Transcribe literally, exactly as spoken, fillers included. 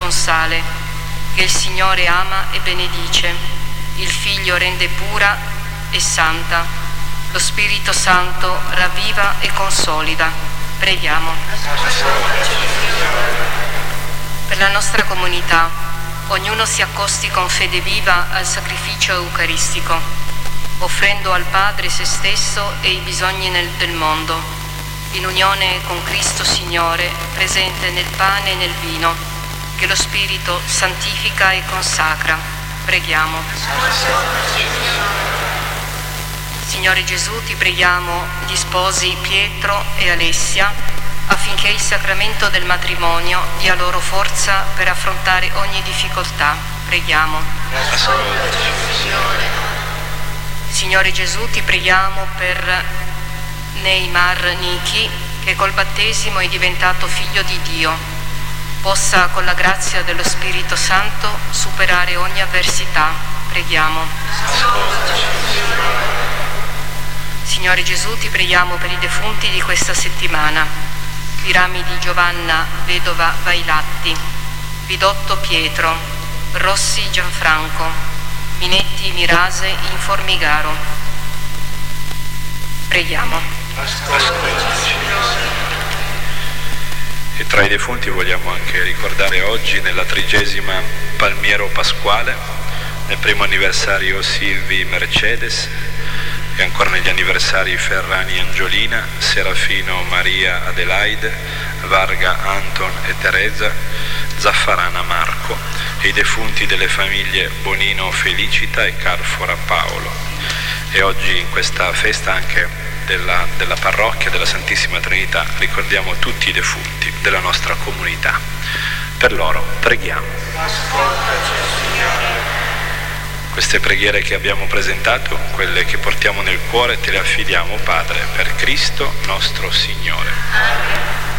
con sale, che il Signore ama e benedice, il Figlio rende pura e santa, lo Spirito Santo ravviva e consolida. Preghiamo. Per la nostra comunità, ognuno si accosti con fede viva al sacrificio eucaristico, offrendo al Padre se stesso e i bisogni nel, del mondo, in unione con Cristo Signore, presente nel pane e nel vino, che lo Spirito santifica e consacra. Preghiamo. Signore Gesù, ti preghiamo gli sposi Pietro e Alessia, affinché il sacramento del matrimonio dia loro forza per affrontare ogni difficoltà. Preghiamo. Signore Gesù, ti preghiamo per Neymar Niki, che col battesimo è diventato figlio di Dio, possa con la grazia dello Spirito Santo superare ogni avversità. Preghiamo. Signore Gesù, ti preghiamo per i defunti di questa settimana, Piramidi Giovanna vedova Vailatti, Pidotto Pietro, Rossi Gianfranco, Minetti Mirase in Formigaro. Preghiamo. E tra i defunti vogliamo anche ricordare oggi, nella trigesima Palmiero Pasquale, nel primo anniversario Silvi Mercedes, e ancora negli anniversari Ferrani Angiolina, Serafino Maria Adelaide, Varga Anton e Teresa, Zaffarana Marco, e i defunti delle famiglie Bonino Felicita e Carfora Paolo. E oggi in questa festa anche della, della parrocchia della Santissima Trinità ricordiamo tutti i defunti della nostra comunità. Per loro preghiamo. Ascoltaci, Signore. Queste preghiere che abbiamo presentato, quelle che portiamo nel cuore, te le affidiamo, Padre, per Cristo nostro Signore. Amen.